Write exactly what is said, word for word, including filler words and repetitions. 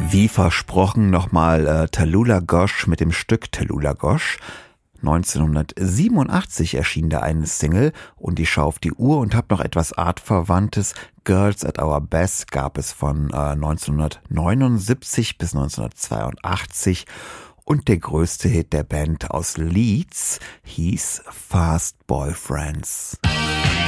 Wie versprochen nochmal äh, Tallulah Gosh mit dem Stück Tallulah Gosh. neunzehnhundertsiebenundachtzig erschien da eine Single und ich schaue auf die Uhr und habe noch etwas Artverwandtes. Girls at Our Best gab es von äh, neunzehnhundertneunundsiebzig bis neunzehnhundertzweiundachtzig und der größte Hit der Band aus Leeds hieß Fast Boyfriends.